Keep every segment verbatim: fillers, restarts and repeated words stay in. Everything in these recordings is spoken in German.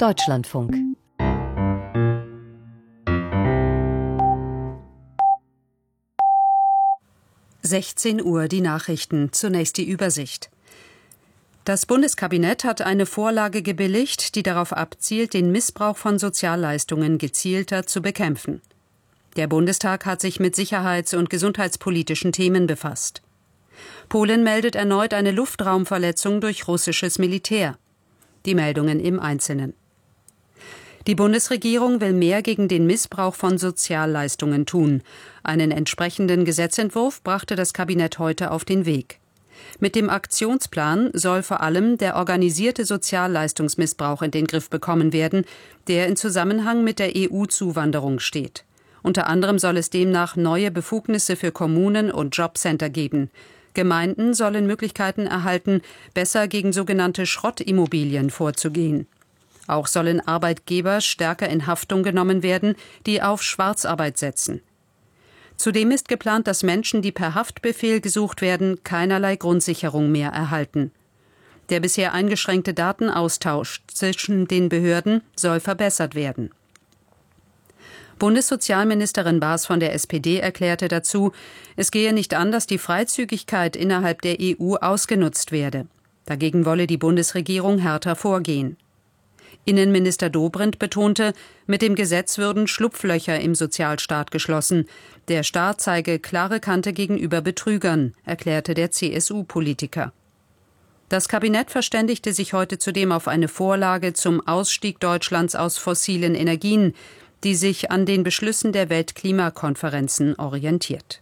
Deutschlandfunk. sechzehn Uhr die Nachrichten. Zunächst die Übersicht. Das Bundeskabinett hat eine Vorlage gebilligt, die darauf abzielt, den Missbrauch von Sozialleistungen gezielter zu bekämpfen. Der Bundestag hat sich mit sicherheits- und gesundheitspolitischen Themen befasst. Polen meldet erneut eine Luftraumverletzung durch russisches Militär. Die Meldungen im Einzelnen. Die Bundesregierung will mehr gegen den Missbrauch von Sozialleistungen tun. Einen entsprechenden Gesetzentwurf brachte das Kabinett heute auf den Weg. Mit dem Aktionsplan soll vor allem der organisierte Sozialleistungsmissbrauch in den Griff bekommen werden, der in Zusammenhang mit der E U-Zuwanderung steht. Unter anderem soll es demnach neue Befugnisse für Kommunen und Jobcenter geben. Gemeinden sollen Möglichkeiten erhalten, besser gegen sogenannte Schrottimmobilien vorzugehen. Auch sollen Arbeitgeber stärker in Haftung genommen werden, die auf Schwarzarbeit setzen. Zudem ist geplant, dass Menschen, die per Haftbefehl gesucht werden, keinerlei Grundsicherung mehr erhalten. Der bisher eingeschränkte Datenaustausch zwischen den Behörden soll verbessert werden. Bundessozialministerin Baas von der S P D erklärte dazu, es gehe nicht an, dass die Freizügigkeit innerhalb der E U ausgenutzt werde. Dagegen wolle die Bundesregierung härter vorgehen. Innenminister Dobrindt betonte, mit dem Gesetz würden Schlupflöcher im Sozialstaat geschlossen. Der Staat zeige klare Kante gegenüber Betrügern, erklärte der C S U-Politiker. Das Kabinett verständigte sich heute zudem auf eine Vorlage zum Ausstieg Deutschlands aus fossilen Energien, die sich an den Beschlüssen der Weltklimakonferenzen orientiert.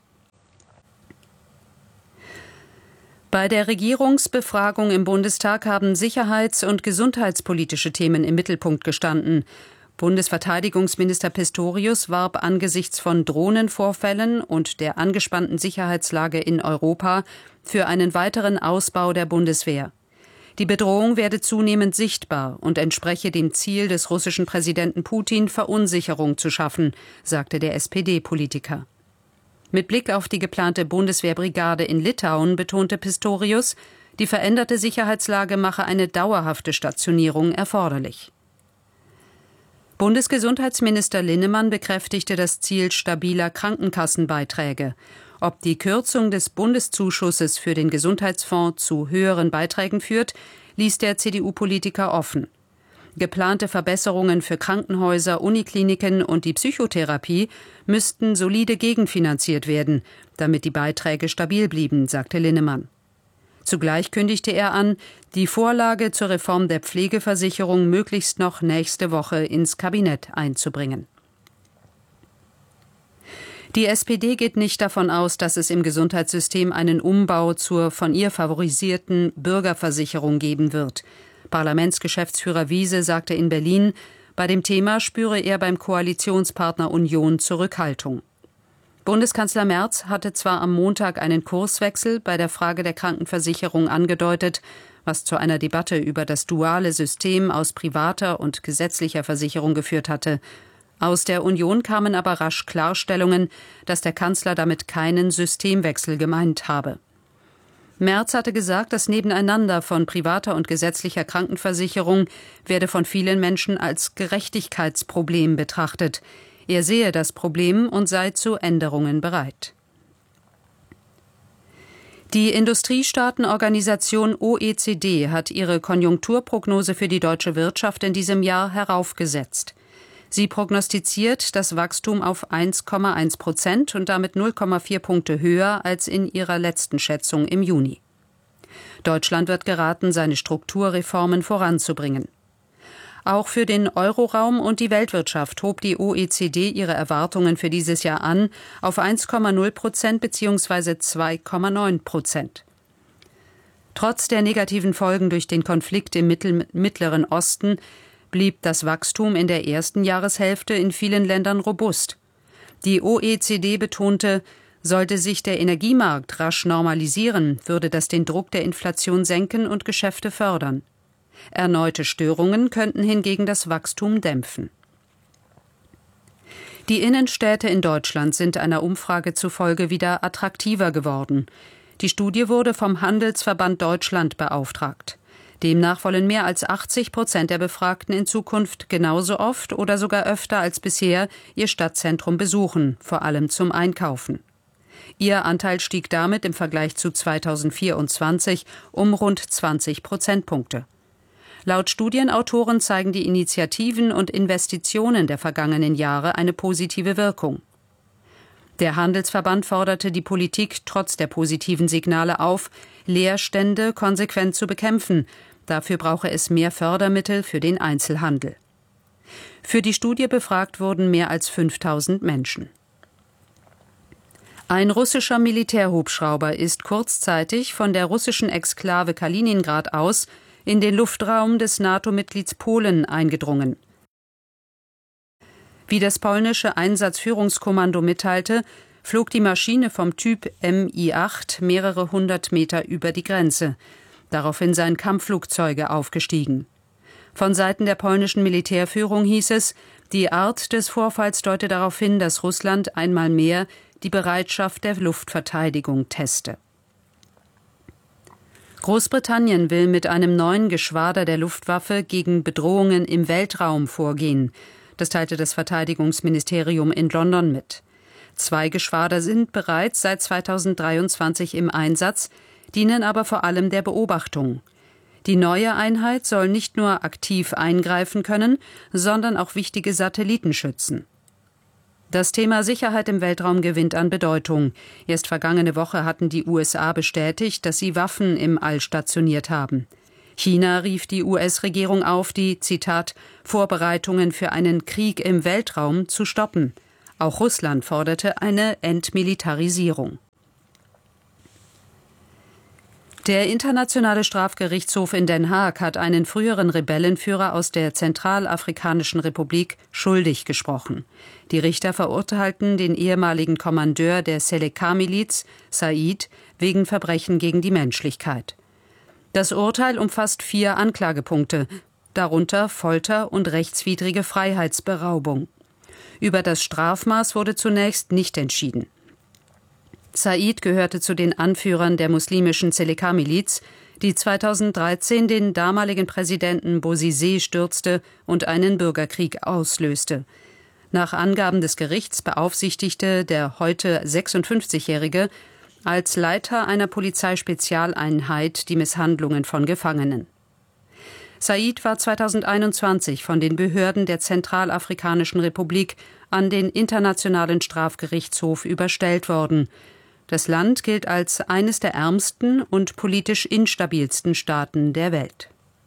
Bei der Regierungsbefragung im Bundestag haben sicherheits- und gesundheitspolitische Themen im Mittelpunkt gestanden. Bundesverteidigungsminister Pistorius warb angesichts von Drohnenvorfällen und der angespannten Sicherheitslage in Europa für einen weiteren Ausbau der Bundeswehr. Die Bedrohung werde zunehmend sichtbar und entspreche dem Ziel des russischen Präsidenten Putin, Verunsicherung zu schaffen, sagte der S P D-Politiker. Mit Blick auf die geplante Bundeswehrbrigade in Litauen betonte Pistorius, die veränderte Sicherheitslage mache eine dauerhafte Stationierung erforderlich. Bundesgesundheitsminister Linnemann bekräftigte das Ziel stabiler Krankenkassenbeiträge. Ob die Kürzung des Bundeszuschusses für den Gesundheitsfonds zu höheren Beiträgen führt, ließ der C D U-Politiker offen. Geplante Verbesserungen für Krankenhäuser, Unikliniken und die Psychotherapie müssten solide gegenfinanziert werden, damit die Beiträge stabil blieben, sagte Linnemann. Zugleich kündigte er an, die Vorlage zur Reform der Pflegeversicherung möglichst noch nächste Woche ins Kabinett einzubringen. Die S P D geht nicht davon aus, dass es im Gesundheitssystem einen Umbau zur von ihr favorisierten Bürgerversicherung geben wird. Parlamentsgeschäftsführer Wiese sagte in Berlin, bei dem Thema spüre er beim Koalitionspartner Union Zurückhaltung. Bundeskanzler Merz hatte zwar am Montag einen Kurswechsel bei der Frage der Krankenversicherung angedeutet, was zu einer Debatte über das duale System aus privater und gesetzlicher Versicherung geführt hatte. Aus der Union kamen aber rasch Klarstellungen, dass der Kanzler damit keinen Systemwechsel gemeint habe. Merz hatte gesagt, das Nebeneinander von privater und gesetzlicher Krankenversicherung werde von vielen Menschen als Gerechtigkeitsproblem betrachtet. Er sehe das Problem und sei zu Änderungen bereit. Die Industriestaatenorganisation O E C D hat ihre Konjunkturprognose für die deutsche Wirtschaft in diesem Jahr heraufgesetzt. Sie prognostiziert das Wachstum auf eins Komma eins Prozent und damit null Komma vier Punkte höher als in ihrer letzten Schätzung im Juni. Deutschland wird geraten, seine Strukturreformen voranzubringen. Auch für den Euroraum und die Weltwirtschaft hob die O E C D ihre Erwartungen für dieses Jahr an auf eins Komma null Prozent bzw. zwei Komma neun Prozent. Trotz der negativen Folgen durch den Konflikt im Mittel- Mittleren Osten blieb das Wachstum in der ersten Jahreshälfte in vielen Ländern robust. Die O E C D betonte, sollte sich der Energiemarkt rasch normalisieren, würde das den Druck der Inflation senken und Geschäfte fördern. Erneute Störungen könnten hingegen das Wachstum dämpfen. Die Innenstädte in Deutschland sind einer Umfrage zufolge wieder attraktiver geworden. Die Studie wurde vom Handelsverband Deutschland beauftragt. Demnach wollen mehr als achtzig Prozent der Befragten in Zukunft genauso oft oder sogar öfter als bisher ihr Stadtzentrum besuchen, vor allem zum Einkaufen. Ihr Anteil stieg damit im Vergleich zu zweitausendvierundzwanzig um rund zwanzig Prozentpunkte. Laut Studienautoren zeigen die Initiativen und Investitionen der vergangenen Jahre eine positive Wirkung. Der Handelsverband forderte die Politik trotz der positiven Signale auf, Leerstände konsequent zu bekämpfen. Dafür brauche es mehr Fördermittel für den Einzelhandel. Für die Studie befragt wurden mehr als fünftausend Menschen. Ein russischer Militärhubschrauber ist kurzzeitig von der russischen Exklave Kaliningrad aus in den Luftraum des NATO-Mitglieds Polen eingedrungen. Wie das polnische Einsatzführungskommando mitteilte, flog die Maschine vom Typ M I acht mehrere hundert Meter über die Grenze. Daraufhin seien Kampfflugzeuge aufgestiegen. Von Seiten der polnischen Militärführung hieß es, die Art des Vorfalls deute darauf hin, dass Russland einmal mehr die Bereitschaft der Luftverteidigung teste. Großbritannien will mit einem neuen Geschwader der Luftwaffe gegen Bedrohungen im Weltraum vorgehen. Das teilte das Verteidigungsministerium in London mit. Zwei Geschwader sind bereits seit zweitausenddreiundzwanzig im Einsatz, dienen aber vor allem der Beobachtung. Die neue Einheit soll nicht nur aktiv eingreifen können, sondern auch wichtige Satelliten schützen. Das Thema Sicherheit im Weltraum gewinnt an Bedeutung. Erst vergangene Woche hatten die U S A bestätigt, dass sie Waffen im All stationiert haben. China rief die U S-Regierung auf, die, Zitat, Vorbereitungen für einen Krieg im Weltraum zu stoppen. Auch Russland forderte eine Entmilitarisierung. Der Internationale Strafgerichtshof in Den Haag hat einen früheren Rebellenführer aus der Zentralafrikanischen Republik schuldig gesprochen. Die Richter verurteilten den ehemaligen Kommandeur der Seleka-Miliz, Said, wegen Verbrechen gegen die Menschlichkeit. Das Urteil umfasst vier Anklagepunkte, darunter Folter und rechtswidrige Freiheitsberaubung. Über das Strafmaß wurde zunächst nicht entschieden. Said gehörte zu den Anführern der muslimischen Seleka-Miliz, die zweitausenddreizehn den damaligen Präsidenten Bozizé stürzte und einen Bürgerkrieg auslöste. Nach Angaben des Gerichts beaufsichtigte der heute sechsundfünfzigjährige als Leiter einer Polizeispezialeinheit die Misshandlungen von Gefangenen. Said war zweitausendeinundzwanzig von den Behörden der Zentralafrikanischen Republik an den Internationalen Strafgerichtshof überstellt worden. Das Land gilt als eines der ärmsten und politisch instabilsten Staaten der Welt.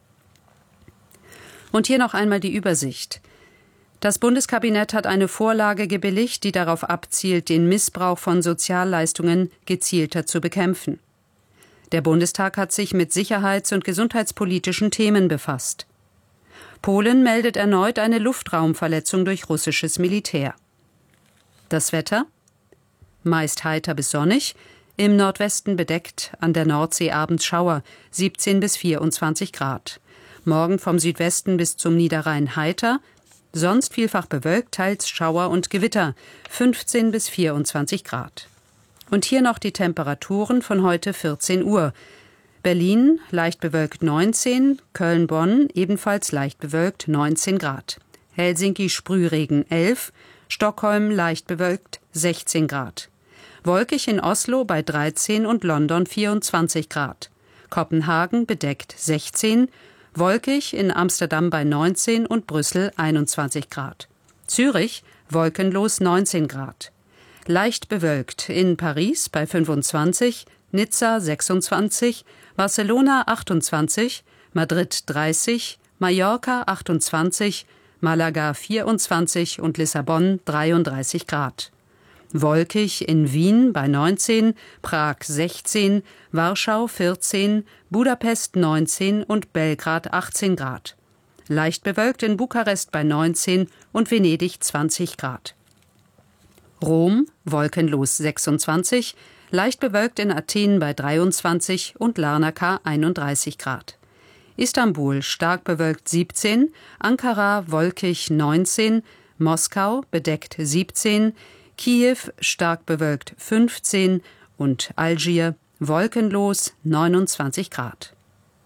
Und hier noch einmal die Übersicht. Das Bundeskabinett hat eine Vorlage gebilligt, die darauf abzielt, den Missbrauch von Sozialleistungen gezielter zu bekämpfen. Der Bundestag hat sich mit sicherheits- und gesundheitspolitischen Themen befasst. Polen meldet erneut eine Luftraumverletzung durch russisches Militär. Das Wetter? Meist heiter bis sonnig, im Nordwesten bedeckt, an der Nordsee abends Schauer, siebzehn bis vierundzwanzig Grad. Morgen vom Südwesten bis zum Niederrhein heiter, sonst vielfach bewölkt, teils Schauer und Gewitter, fünfzehn bis vierundzwanzig Grad. Und hier noch die Temperaturen von heute vierzehn Uhr. Berlin leicht bewölkt neunzehn, Köln-Bonn ebenfalls leicht bewölkt neunzehn Grad. Helsinki Sprühregen elf, Stockholm leicht bewölkt sechzehn Grad. Wolkig in Oslo bei dreizehn und London vierundzwanzig Grad. Kopenhagen bedeckt sechzehn, wolkig in Amsterdam bei neunzehn und Brüssel einundzwanzig Grad. Zürich wolkenlos neunzehn Grad. Leicht bewölkt in Paris bei fünfundzwanzig, Nizza sechsundzwanzig, Barcelona achtundzwanzig, Madrid dreißig, Mallorca achtundzwanzig, Malaga vierundzwanzig und Lissabon dreiunddreißig Grad. Wolkig in Wien bei neunzehn, Prag sechzehn, Warschau vierzehn, Budapest neunzehn und Belgrad achtzehn Grad. Leicht bewölkt in Bukarest bei neunzehn und Venedig zwanzig Grad. Rom wolkenlos sechsundzwanzig, leicht bewölkt in Athen bei dreiundzwanzig und Larnaca einunddreißig Grad. Istanbul stark bewölkt siebzehn, Ankara wolkig neunzehn, Moskau bedeckt siebzehn, Kiew stark bewölkt fünfzehn und Algier wolkenlos neunundzwanzig Grad.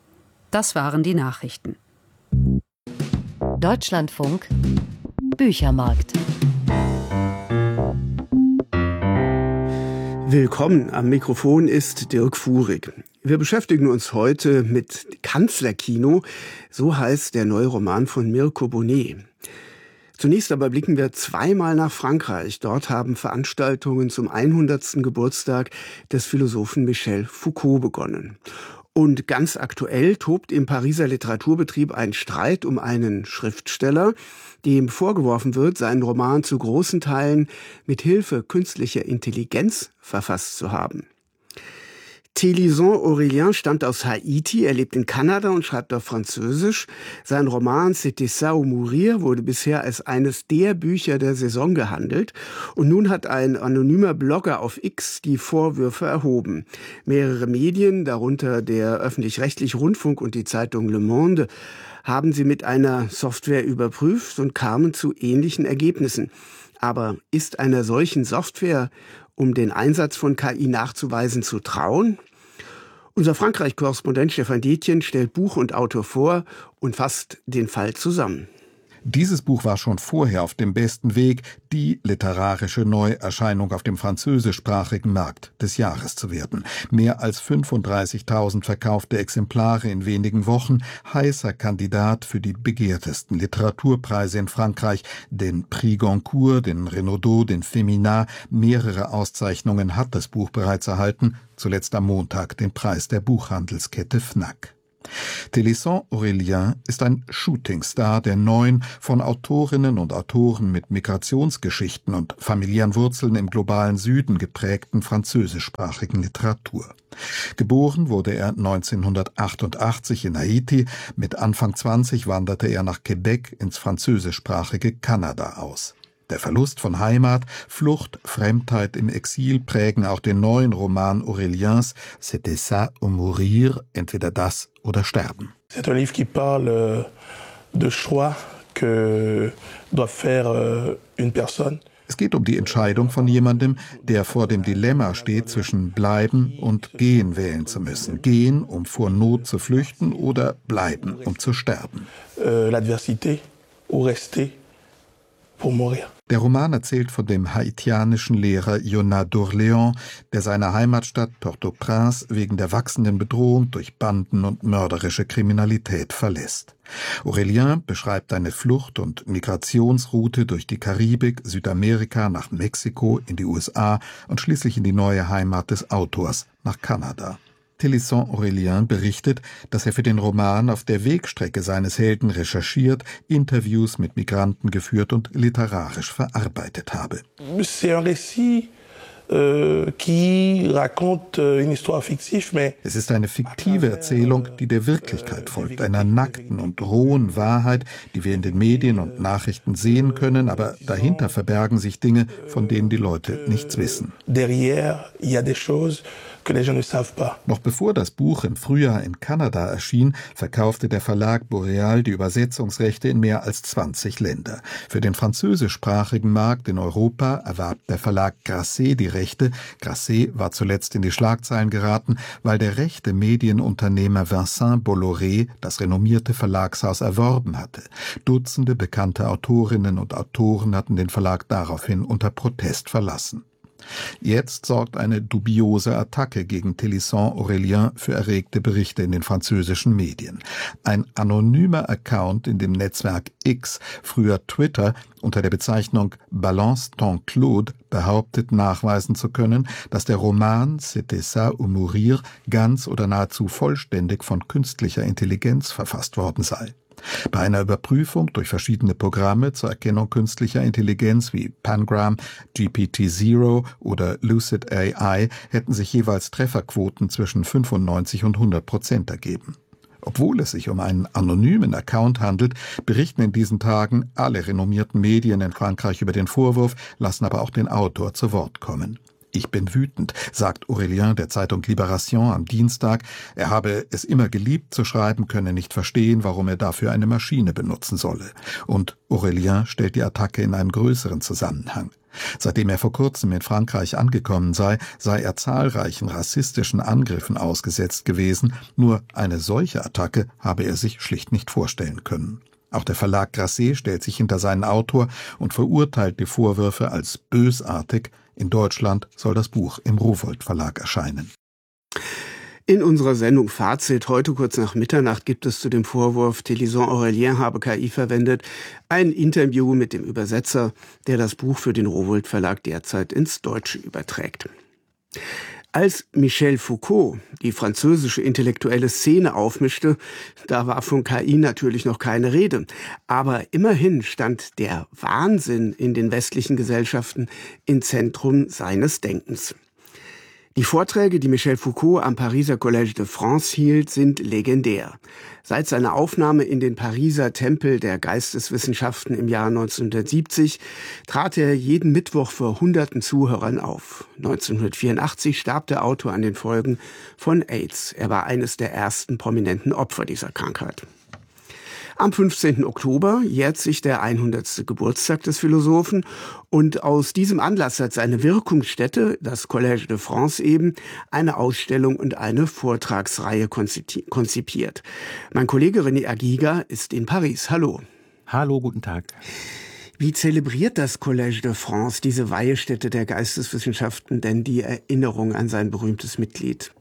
Das waren die Nachrichten. Deutschlandfunk Büchermarkt. Willkommen, am Mikrofon ist Dirk Fuhrig. Wir beschäftigen uns heute mit Kanzlerkino, so heißt der neue Roman von Mirko Bonet. Zunächst aber blicken wir zweimal nach Frankreich. Dort haben Veranstaltungen zum hundertsten Geburtstag des Philosophen Michel Foucault begonnen. Und ganz aktuell tobt im Pariser Literaturbetrieb ein Streit um einen Schriftsteller, dem vorgeworfen wird, seinen Roman zu großen Teilen mit Hilfe künstlicher Intelligenz verfasst zu haben. Télison Aurélien stammt aus Haiti, er lebt in Kanada und schreibt auf Französisch. Sein Roman C'était ça ou mourir wurde bisher als eines der Bücher der Saison gehandelt. Und nun hat ein anonymer Blogger auf X die Vorwürfe erhoben. Mehrere Medien, darunter der öffentlich-rechtliche Rundfunk und die Zeitung Le Monde, haben sie mit einer Software überprüft und kamen zu ähnlichen Ergebnissen. Aber ist einer solchen Software, um den Einsatz von K I nachzuweisen, zu trauen? Unser Frankreich-Korrespondent Stefan Detjen stellt Buch und Autor vor und fasst den Fall zusammen. Dieses Buch war schon vorher auf dem besten Weg, die literarische Neuerscheinung auf dem französischsprachigen Markt des Jahres zu werden. Mehr als fünfunddreißigtausend verkaufte Exemplare in wenigen Wochen, heißer Kandidat für die begehrtesten Literaturpreise in Frankreich, den Prix Goncourt, den Renaudot, den Fémina. Mehrere Auszeichnungen hat das Buch bereits erhalten, zuletzt am Montag den Preis der Buchhandelskette F N A C. Télison Aurélien ist ein Shootingstar der neuen, von Autorinnen und Autoren mit Migrationsgeschichten und familiären Wurzeln im globalen Süden geprägten französischsprachigen Literatur. Geboren wurde er neunzehnhundertachtundachtzig in Haiti, mit Anfang zwanzig wanderte er nach Quebec ins französischsprachige Kanada aus. Der Verlust von Heimat, Flucht, Fremdheit im Exil prägen auch den neuen Roman Auréliens C'était ça ou mourir, entweder das oder sterben. C'est un livre qui parle de choix que doit faire une personne. Es geht um die Entscheidung von jemandem, der vor dem Dilemma steht, zwischen bleiben und gehen wählen zu müssen. Gehen, um vor Not zu flüchten, oder bleiben, um zu sterben. Euh, l'adversité ou rester pour mourir. Der Roman erzählt von dem haitianischen Lehrer Jonas d'Orléans, der seine Heimatstadt Port-au-Prince wegen der wachsenden Bedrohung durch Banden und mörderische Kriminalität verlässt. Aurélien beschreibt eine Flucht- und Migrationsroute durch die Karibik, Südamerika, nach Mexiko, in die U S A und schließlich in die neue Heimat des Autors, nach Kanada. Télison Aurélien berichtet, dass er für den Roman auf der Wegstrecke seines Helden recherchiert, Interviews mit Migranten geführt und literarisch verarbeitet habe. C'est un récit euh, qui raconte une histoire fictive, mais es ist eine fiktive Erzählung, die der Wirklichkeit folgt, einer nackten und rohen Wahrheit, die wir in den Medien und Nachrichten sehen können, aber dahinter verbergen sich Dinge, von denen die Leute nichts wissen. Derrière, il y a des choses que les gens ne savent pas. Noch bevor das Buch im Frühjahr in Kanada erschien, verkaufte der Verlag Boreal die Übersetzungsrechte in mehr als zwanzig Länder. Für den französischsprachigen Markt in Europa erwarb der Verlag Grasset die Rechte. Grasset war zuletzt in die Schlagzeilen geraten, weil der rechte Medienunternehmer Vincent Bolloré das renommierte Verlagshaus erworben hatte. Dutzende bekannte Autorinnen und Autoren hatten den Verlag daraufhin unter Protest verlassen. Jetzt sorgt eine dubiose Attacke gegen Télison Aurélien für erregte Berichte in den französischen Medien. Ein anonymer Account in dem Netzwerk X, früher Twitter, unter der Bezeichnung Balance ton Claude behauptet, nachweisen zu können, dass der Roman C'était ça ou mourir ganz oder nahezu vollständig von künstlicher Intelligenz verfasst worden sei. Bei einer Überprüfung durch verschiedene Programme zur Erkennung künstlicher Intelligenz wie Pangram, G P T Zero oder Lucid A I hätten sich jeweils Trefferquoten zwischen fünfundneunzig und hundert Prozent ergeben. Obwohl es sich um einen anonymen Account handelt, berichten in diesen Tagen alle renommierten Medien in Frankreich über den Vorwurf, lassen aber auch den Autor zu Wort kommen. Ich bin wütend, sagt Aurélien der Zeitung Libération am Dienstag. Er habe es immer geliebt zu schreiben, könne nicht verstehen, warum er dafür eine Maschine benutzen solle. Und Aurélien stellt die Attacke in einen größeren Zusammenhang. Seitdem er vor kurzem in Frankreich angekommen sei, sei er zahlreichen rassistischen Angriffen ausgesetzt gewesen, nur eine solche Attacke habe er sich schlicht nicht vorstellen können. Auch der Verlag Grasset stellt sich hinter seinen Autor und verurteilt die Vorwürfe als bösartig. In Deutschland soll das Buch im Rowohlt Verlag erscheinen. In unserer Sendung Fazit heute kurz nach Mitternacht gibt es zu dem Vorwurf, Téléson Aurélien habe K I verwendet, ein Interview mit dem Übersetzer, der das Buch für den Rowohlt Verlag derzeit ins Deutsche überträgt. Als Michel Foucault die französische intellektuelle Szene aufmischte, da war von K I natürlich noch keine Rede. Aber immerhin stand der Wahnsinn in den westlichen Gesellschaften im Zentrum seines Denkens. Die Vorträge, die Michel Foucault am Pariser Collège de France hielt, sind legendär. Seit seiner Aufnahme in den Pariser Tempel der Geisteswissenschaften im Jahr neunzehnhundertsiebzig trat er jeden Mittwoch vor hunderten Zuhörern auf. neunzehnhundertvierundachtzig starb der Autor an den Folgen von AIDS. Er war eines der ersten prominenten Opfer dieser Krankheit. Am fünfzehnten Oktober jährt sich der hundertste Geburtstag des Philosophen und aus diesem Anlass hat seine Wirkungsstätte, das Collège de France eben, eine Ausstellung und eine Vortragsreihe konzipiert. Mein Kollege René Agiga ist in Paris. Hallo. Hallo, guten Tag. Wie zelebriert das Collège de France, diese Weihestätte der Geisteswissenschaften, denn die Erinnerung an sein berühmtes Mitglied?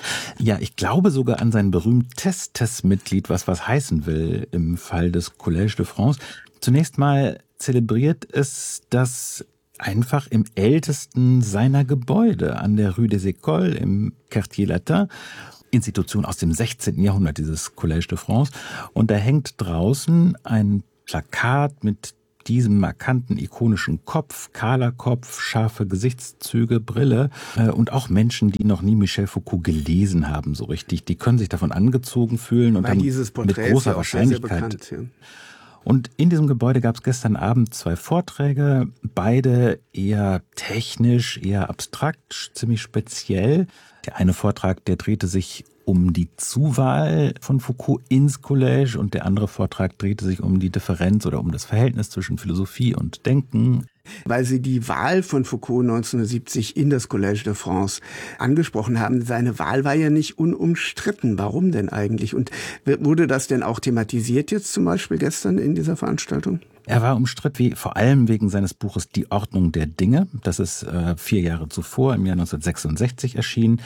Ja, ich glaube sogar an sein berühmtestes Mitglied, was was heißen will im Fall des Collège de France. Zunächst mal zelebriert es das einfach im ältesten seiner Gebäude an der Rue des Écoles im Quartier Latin. Institution aus dem sechzehnten Jahrhundert, dieses Collège de France. Und da hängt draußen ein Plakat mit diesem markanten, ikonischen Kopf, kahler Kopf, scharfe Gesichtszüge, Brille äh, und auch Menschen, die noch nie Michel Foucault gelesen haben, so richtig, die können sich davon angezogen fühlen und Weil dann dieses Porträt mit großer ist ja auch Wahrscheinlichkeit. sehr, sehr bekannt, ja. Und in diesem Gebäude gab es gestern Abend zwei Vorträge, beide eher technisch, eher abstrakt, ziemlich speziell. Der eine Vortrag, der drehte sich um die Zuwahl von Foucault ins Collège und der andere Vortrag drehte sich um die Differenz oder um das Verhältnis zwischen Philosophie und Denken. Weil Sie die Wahl von Foucault neunzehnhundertsiebzig in das Collège de France angesprochen haben. Seine Wahl war ja nicht unumstritten. Warum denn eigentlich? Und wurde das denn auch thematisiert jetzt zum Beispiel gestern in dieser Veranstaltung? Er war umstritten, wie, vor allem wegen seines Buches Die Ordnung der Dinge. Das ist äh, vier Jahre zuvor, im Jahr neunzehnhundertsechsundsechzig erschienen.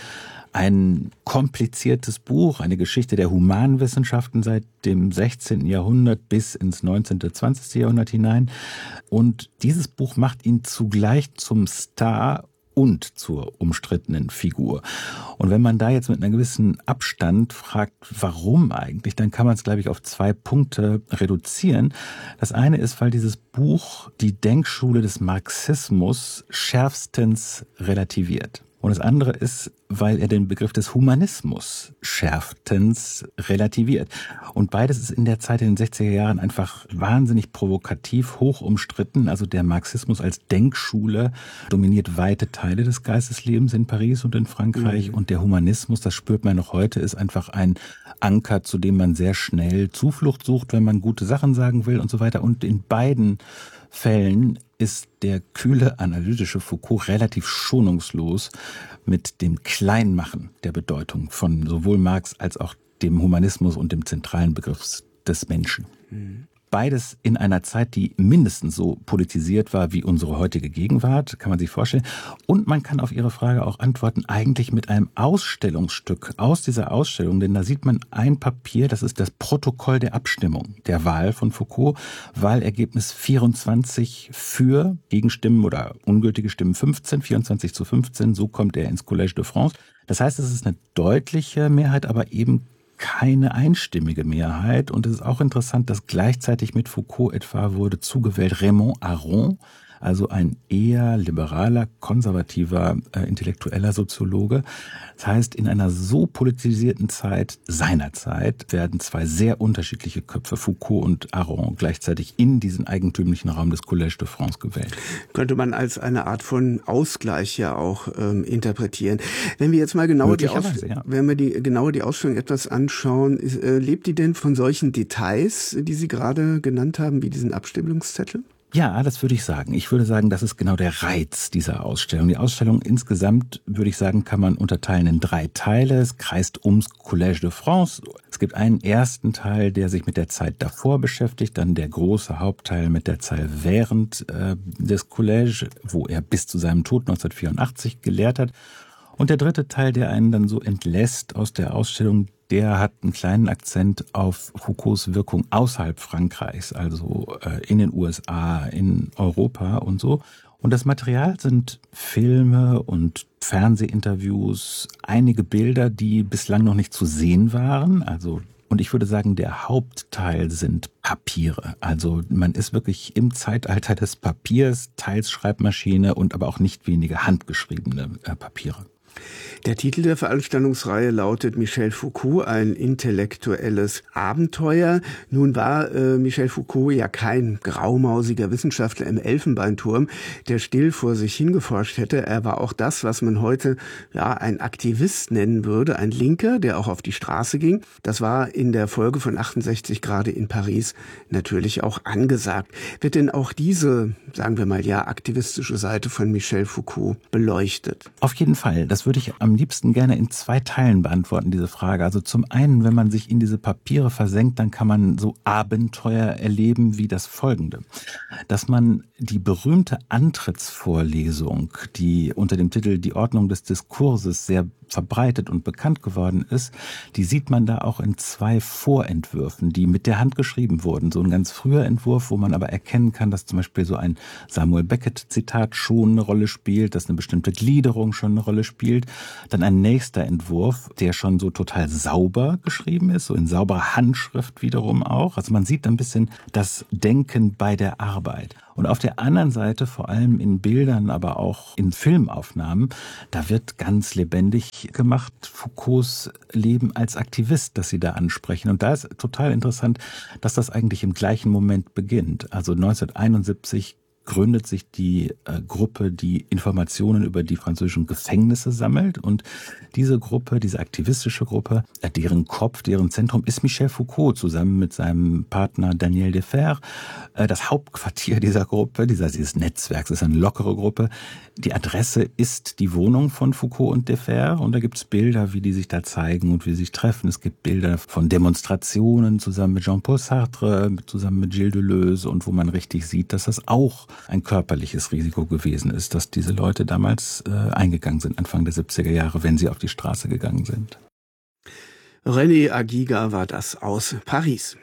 Ein kompliziertes Buch, eine Geschichte der Humanwissenschaften seit dem sechzehnten Jahrhundert bis ins neunzehnte, zwanzigste Jahrhundert hinein. Und dieses Buch macht ihn zugleich zum Star und zur umstrittenen Figur. Und wenn man da jetzt mit einem gewissen Abstand fragt, warum eigentlich, dann kann man es, glaube ich, auf zwei Punkte reduzieren. Das eine ist, weil dieses Buch die Denkschule des Marxismus schärfstens relativiert. Und das andere ist, weil er den Begriff des Humanismus schärftens relativiert. Und beides ist in der Zeit in den sechziger Jahren einfach wahnsinnig provokativ, hoch umstritten. Also der Marxismus als Denkschule dominiert weite Teile des Geisteslebens in Paris und in Frankreich. Mhm. Und der Humanismus, das spürt man noch heute, ist einfach ein Anker, zu dem man sehr schnell Zuflucht sucht, wenn man gute Sachen sagen will und so weiter. Und in beiden Fällen ist der kühle, analytische Foucault relativ schonungslos mit dem Kleinmachen der Bedeutung von sowohl Marx als auch dem Humanismus und dem zentralen Begriff des Menschen. Mhm. Beides in einer Zeit, die mindestens so politisiert war wie unsere heutige Gegenwart, kann man sich vorstellen. Und man kann auf Ihre Frage auch antworten, eigentlich mit einem Ausstellungsstück aus dieser Ausstellung. Denn da sieht man ein Papier, das ist das Protokoll der Abstimmung der Wahl von Foucault. Wahlergebnis vierundzwanzig für, Gegenstimmen oder ungültige Stimmen fünfzehn, vierundzwanzig zu fünfzehn. So kommt er ins Collège de France. Das heißt, es ist eine deutliche Mehrheit, aber eben keine einstimmige Mehrheit. Und es ist auch interessant, dass gleichzeitig mit Foucault etwa wurde zugewählt Raymond Aron, also ein eher liberaler, konservativer, äh, intellektueller Soziologe. Das heißt, in einer so politisierten Zeit, seiner Zeit, werden zwei sehr unterschiedliche Köpfe, Foucault und Aron, gleichzeitig in diesen eigentümlichen Raum des Collège de France gewählt. Könnte man als eine Art von Ausgleich ja auch ähm, interpretieren. Wenn wir jetzt mal genauer die, Aus- ja. wenn wir die, genauer die Ausstellung etwas anschauen, ist, äh, lebt die denn von solchen Details, die Sie gerade genannt haben, wie diesen Abstimmungszettel? Ja, das würde ich sagen. Ich würde sagen, das ist genau der Reiz dieser Ausstellung. Die Ausstellung insgesamt, würde ich sagen, kann man unterteilen in drei Teile. Es kreist ums Collège de France. Es gibt einen ersten Teil, der sich mit der Zeit davor beschäftigt, dann der große Hauptteil mit der Zeit während äh, des Collège, wo er bis zu seinem Tod neunzehnhundertvierundachtzig gelehrt hat. Und der dritte Teil, der einen dann so entlässt aus der Ausstellung, der hat einen kleinen Akzent auf Foucaults Wirkung außerhalb Frankreichs, also äh, in den U S A, in Europa und so. Und das Material sind Filme und Fernsehinterviews, einige Bilder, die bislang noch nicht zu sehen waren. Also, und ich würde sagen, der Hauptteil sind Papiere. Also man ist wirklich im Zeitalter des Papiers, teils Schreibmaschine und aber auch nicht wenige handgeschriebene äh, Papiere. Der Titel der Veranstaltungsreihe lautet Michel Foucault, ein intellektuelles Abenteuer. Nun war äh, Michel Foucault ja kein graumausiger Wissenschaftler im Elfenbeinturm, der still vor sich hingeforscht hätte. Er war auch das, was man heute ja ein Aktivist nennen würde, ein Linker, der auch auf die Straße ging. Das war in der Folge von achtundsechzig gerade in Paris natürlich auch angesagt. Wird denn auch diese, sagen wir mal ja, aktivistische Seite von Michel Foucault beleuchtet? Auf jeden Fall. Das würde ich am liebsten gerne in zwei Teilen beantworten, diese Frage. Also zum einen, wenn man sich in diese Papiere versenkt, dann kann man so Abenteuer erleben wie das folgende. Dass man die berühmte Antrittsvorlesung, die unter dem Titel Die Ordnung des Diskurses sehr verbreitet und bekannt geworden ist, die sieht man da auch in zwei Vorentwürfen, die mit der Hand geschrieben wurden. So ein ganz früher Entwurf, wo man aber erkennen kann, dass zum Beispiel so ein Samuel Beckett-Zitat schon eine Rolle spielt, dass eine bestimmte Gliederung schon eine Rolle spielt. Dann ein nächster Entwurf, der schon so total sauber geschrieben ist, so in sauberer Handschrift wiederum auch. Also man sieht ein bisschen das Denken bei der Arbeit. Und auf der anderen Seite, vor allem in Bildern, aber auch in Filmaufnahmen, da wird ganz lebendig gemacht Foucaults Leben als Aktivist, das sie da ansprechen. Und da ist total interessant, dass das eigentlich im gleichen Moment beginnt. Also neunzehnhunderteinundsiebzig gründet sich die äh, Gruppe, die Informationen über die französischen Gefängnisse sammelt. Und diese Gruppe, diese aktivistische Gruppe, äh, deren Kopf, deren Zentrum ist Michel Foucault zusammen mit seinem Partner Daniel Defer. Äh, das Hauptquartier dieser Gruppe, dieser, dieses Netzwerks, ist eine lockere Gruppe. Die Adresse ist die Wohnung von Foucault und Defer. Und da gibt es Bilder, wie die sich da zeigen und wie sie sich treffen. Es gibt Bilder von Demonstrationen zusammen mit Jean-Paul Sartre, zusammen mit Gilles Deleuze und wo man richtig sieht, dass das auch ein körperliches Risiko gewesen ist, dass diese Leute damals äh, eingegangen sind, Anfang der siebziger Jahre, wenn sie auf die Straße gegangen sind. René Aguiga war das aus Paris.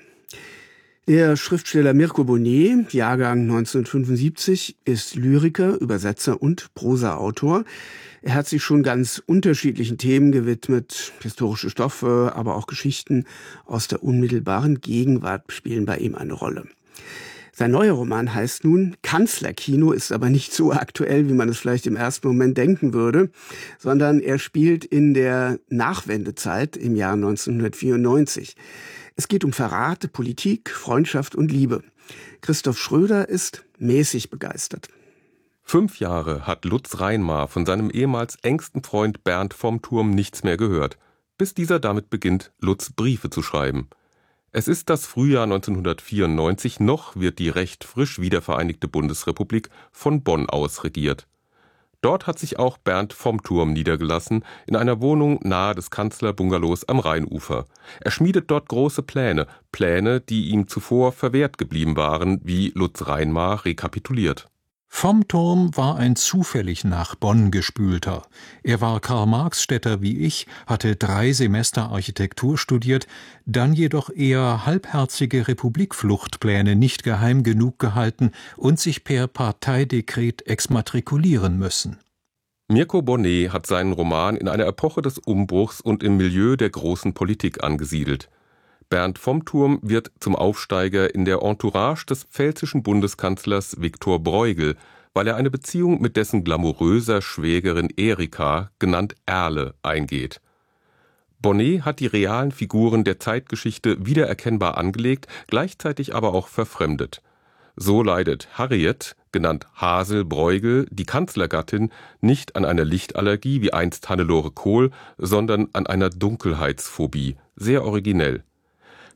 Der Schriftsteller Mirko Bonnet, Jahrgang neunzehnhundertfünfundsiebzig, ist Lyriker, Übersetzer und Prosaautor. Er hat sich schon ganz unterschiedlichen Themen gewidmet. Historische Stoffe, aber auch Geschichten aus der unmittelbaren Gegenwart spielen bei ihm eine Rolle. Sein neuer Roman heißt nun Kanzlerkino, ist aber nicht so aktuell, wie man es vielleicht im ersten Moment denken würde, sondern er spielt in der Nachwendezeit im Jahr neunzehnhundertvierundneunzig. Es geht um Verrat, Politik, Freundschaft und Liebe. Christoph Schröder ist mäßig begeistert. Fünf Jahre hat Lutz Reinmar von seinem ehemals engsten Freund Bernd vom Turm nichts mehr gehört, bis dieser damit beginnt, Lutz Briefe zu schreiben. Es ist das Frühjahr neunzehnhundertvierundneunzig, noch wird die recht frisch wiedervereinigte Bundesrepublik von Bonn aus regiert. Dort hat sich auch Bernd vom Turm niedergelassen, in einer Wohnung nahe des Kanzlerbungalows am Rheinufer. Er schmiedet dort große Pläne, Pläne, die ihm zuvor verwehrt geblieben waren, wie Lutz Reinmar rekapituliert. Vom Turm war ein zufällig nach Bonn gespülter. Er war Karl-Marx-Städter wie ich, hatte drei Semester Architektur studiert, dann jedoch eher halbherzige Republikfluchtpläne nicht geheim genug gehalten und sich per Parteidekret exmatrikulieren müssen. Mirko Bonnet hat seinen Roman in einer Epoche des Umbruchs und im Milieu der großen Politik angesiedelt. Bernd vom Turm wird zum Aufsteiger in der Entourage des pfälzischen Bundeskanzlers Viktor Bruegel, weil er eine Beziehung mit dessen glamouröser Schwägerin Erika, genannt Erle, eingeht. Bonnet hat die realen Figuren der Zeitgeschichte wiedererkennbar angelegt, gleichzeitig aber auch verfremdet. So leidet Harriet, genannt Hasel Bruegel, die Kanzlergattin, nicht an einer Lichtallergie wie einst Hannelore Kohl, sondern an einer Dunkelheitsphobie, sehr originell.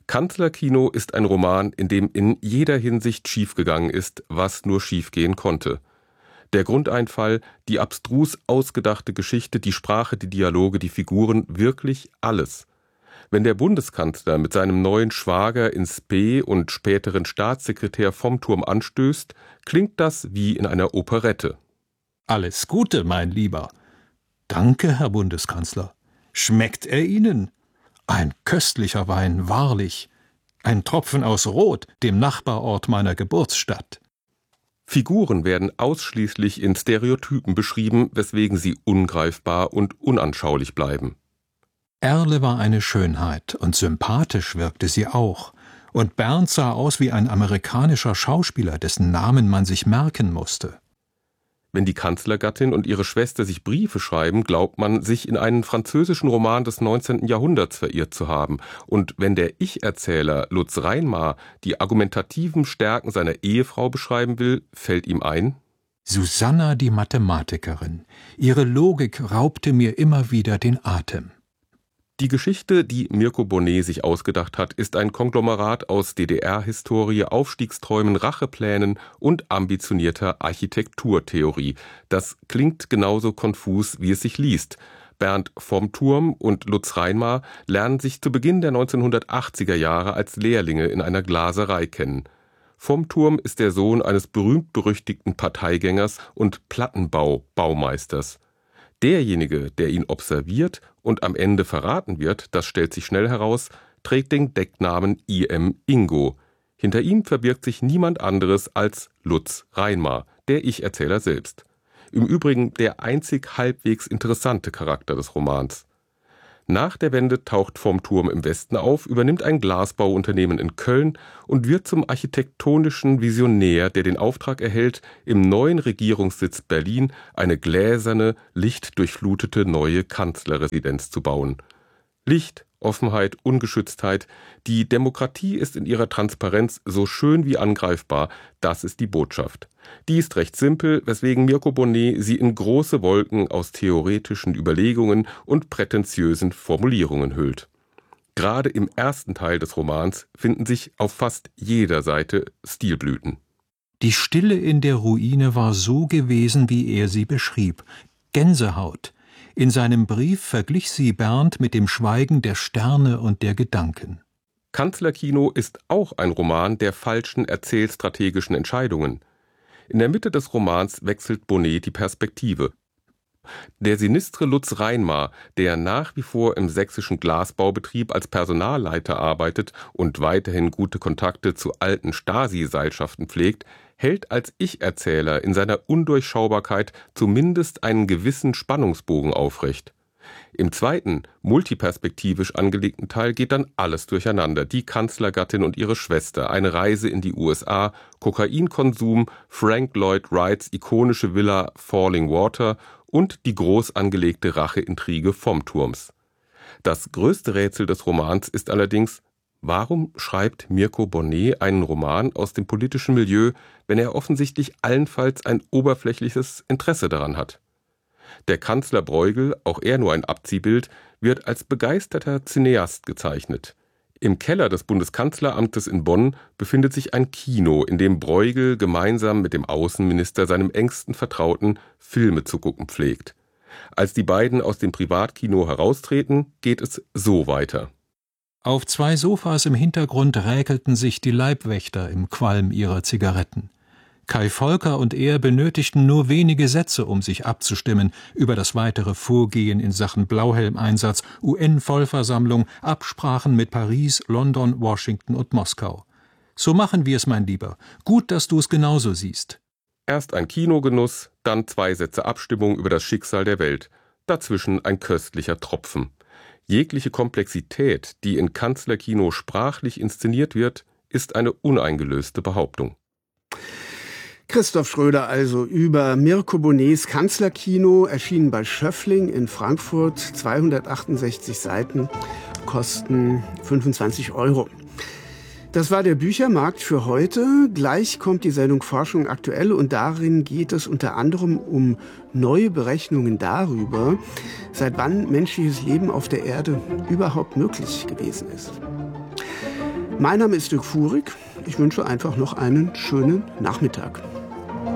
Kanzlerkino ist ein Roman, in dem in jeder Hinsicht schiefgegangen ist, was nur schiefgehen konnte. Der Grundeinfall, die abstrus ausgedachte Geschichte, die Sprache, die Dialoge, die Figuren, wirklich alles. Wenn der Bundeskanzler mit seinem neuen Schwager in Spe und späteren Staatssekretär vom Turm anstößt, klingt das wie in einer Operette. Alles Gute, mein Lieber. Danke, Herr Bundeskanzler. Schmeckt er Ihnen? Ein köstlicher Wein, wahrlich. Ein Tropfen aus Roth, dem Nachbarort meiner Geburtsstadt. Figuren werden ausschließlich in Stereotypen beschrieben, weswegen sie ungreifbar und unanschaulich bleiben. Erle war eine Schönheit und sympathisch wirkte sie auch. Und Bernd sah aus wie ein amerikanischer Schauspieler, dessen Namen man sich merken musste. Wenn die Kanzlergattin und ihre Schwester sich Briefe schreiben, glaubt man, sich in einen französischen Roman des neunzehnten Jahrhunderts verirrt zu haben. Und wenn der Ich-Erzähler Lutz Reinmar die argumentativen Stärken seiner Ehefrau beschreiben will, fällt ihm ein: Susanna, die Mathematikerin. Ihre Logik raubte mir immer wieder den Atem. Die Geschichte, die Mirko Bonnet sich ausgedacht hat, ist ein Konglomerat aus D D R-Historie, Aufstiegsträumen, Racheplänen und ambitionierter Architekturtheorie. Das klingt genauso konfus, wie es sich liest. Bernd vom Turm und Lutz Reinmar lernen sich zu Beginn der neunzehnhundertachtziger Jahre als Lehrlinge in einer Glaserei kennen. Vom Turm ist der Sohn eines berühmt-berüchtigten Parteigängers und Plattenbau-Baumeisters. Derjenige, der ihn observiert und am Ende verraten wird, das stellt sich schnell heraus, trägt den Decknamen I M Ingo. Hinter ihm verbirgt sich niemand anderes als Lutz Reinmar, der Ich-Erzähler selbst. Im Übrigen der einzig halbwegs interessante Charakter des Romans. Nach der Wende taucht vom Turm im Westen auf, übernimmt ein Glasbauunternehmen in Köln und wird zum architektonischen Visionär, der den Auftrag erhält, im neuen Regierungssitz Berlin eine gläserne, lichtdurchflutete neue Kanzlerresidenz zu bauen. Licht, Offenheit, Ungeschütztheit, die Demokratie ist in ihrer Transparenz so schön wie angreifbar, das ist die Botschaft. Die ist recht simpel, weswegen Mirko Bonnet sie in große Wolken aus theoretischen Überlegungen und prätentiösen Formulierungen hüllt. Gerade im ersten Teil des Romans finden sich auf fast jeder Seite Stilblüten. Die Stille in der Ruine war so gewesen, wie er sie beschrieb. Gänsehaut. In seinem Brief verglich sie Bernd mit dem Schweigen der Sterne und der Gedanken. Kanzlerkino ist auch ein Roman der falschen erzählstrategischen Entscheidungen. In der Mitte des Romans wechselt Bonnet die Perspektive. Der sinistre Lutz Reinmar, der nach wie vor im sächsischen Glasbaubetrieb als Personalleiter arbeitet und weiterhin gute Kontakte zu alten Stasi-Seilschaften pflegt, hält als Ich-Erzähler in seiner Undurchschaubarkeit zumindest einen gewissen Spannungsbogen aufrecht. Im zweiten, multiperspektivisch angelegten Teil geht dann alles durcheinander. Die Kanzlergattin und ihre Schwester, eine Reise in die U S A, Kokainkonsum, Frank Lloyd Wrights ikonische Villa Falling Water und die groß angelegte Racheintrige vom Turms. Das größte Rätsel des Romans ist allerdings: Warum schreibt Mirko Bonnet einen Roman aus dem politischen Milieu, wenn er offensichtlich allenfalls ein oberflächliches Interesse daran hat? Der Kanzler Bruegel, auch er nur ein Abziehbild, wird als begeisterter Cineast gezeichnet. Im Keller des Bundeskanzleramtes in Bonn befindet sich ein Kino, in dem Bruegel gemeinsam mit dem Außenminister, seinem engsten Vertrauten, Filme zu gucken pflegt. Als die beiden aus dem Privatkino heraustreten, geht es so weiter. Auf zwei Sofas im Hintergrund räkelten sich die Leibwächter im Qualm ihrer Zigaretten. Kai Volker und er benötigten nur wenige Sätze, um sich abzustimmen über das weitere Vorgehen in Sachen Blauhelmeinsatz, U N-Vollversammlung, Absprachen mit Paris, London, Washington und Moskau. So machen wir es, mein Lieber. Gut, dass du es genauso siehst. Erst ein Kinogenuss, dann zwei Sätze Abstimmung über das Schicksal der Welt. Dazwischen ein köstlicher Tropfen. Jegliche Komplexität, die in Kanzlerkino sprachlich inszeniert wird, ist eine uneingelöste Behauptung. Christoph Schröder also über Mirko Bonnets Kanzlerkino, erschienen bei Schöffling in Frankfurt, zweihundertachtundsechzig Seiten, kosten fünfundzwanzig Euro. Das war der Büchermarkt für heute. Gleich kommt die Sendung Forschung aktuell und darin geht es unter anderem um neue Berechnungen darüber, seit wann menschliches Leben auf der Erde überhaupt möglich gewesen ist. Mein Name ist Dirk Fuhrig. Ich wünsche einfach noch einen schönen Nachmittag.